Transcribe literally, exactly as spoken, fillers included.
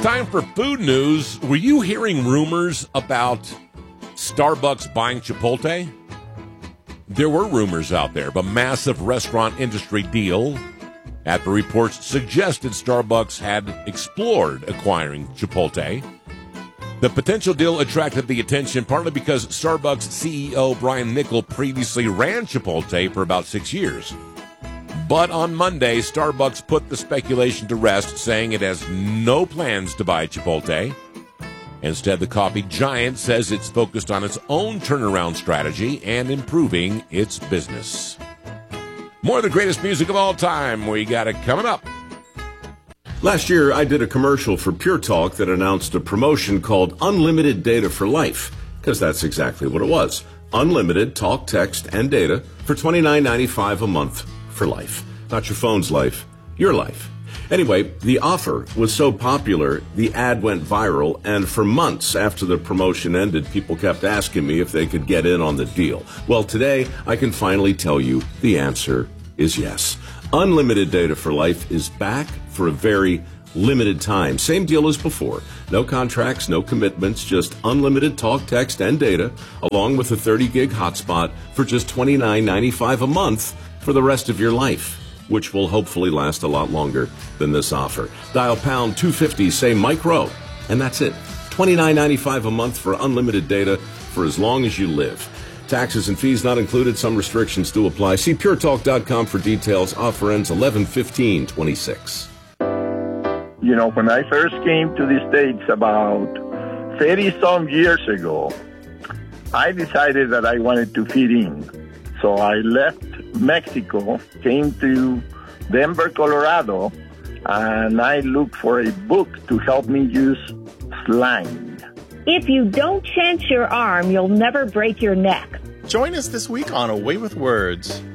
time for food news. Were you hearing rumors about Starbucks buying Chipotle? There were rumors out there, but massive restaurant industry deal. After reports suggested Starbucks had explored acquiring Chipotle. The potential deal attracted the attention partly because Starbucks C E O Brian Niccol previously ran Chipotle for about six years. But on Monday, Starbucks put the speculation to rest, saying it has no plans to buy Chipotle. Instead, the coffee giant says it's focused on its own turnaround strategy and improving its business. More of the greatest music of all time. We got it coming up. Last year, I did a commercial for Pure Talk that announced a promotion called Unlimited Data for Life, because that's exactly what it was. Unlimited talk, text, and data for twenty-nine ninety-five a month for life. Not your phone's life, your life. Anyway, the offer was so popular, the ad went viral, and for months after the promotion ended, people kept asking me if they could get in on the deal. Well, today, I can finally tell you the answer is yes. Unlimited Data for Life is back for a very limited time. Same deal as before. No contracts, no commitments, just unlimited talk, text, and data, along with a thirty gig hotspot for just twenty-nine ninety-five a month for the rest of your life, which will hopefully last a lot longer than this offer. Dial pound two fifty, say Mike Rowe, and that's it. twenty-nine ninety-five a month for unlimited data for as long as you live. Taxes and fees not included. Some restrictions do apply. See pure talk dot com for details. Offer ends eleven fifteen twenty-six. You know, when I first came to the States about thirty-some years ago, I decided that I wanted to fit in. So I left Mexico, came to Denver, Colorado, and I looked for a book to help me use slang. If you don't chance your arm, you'll never break your neck. Join us this week on Away with Words.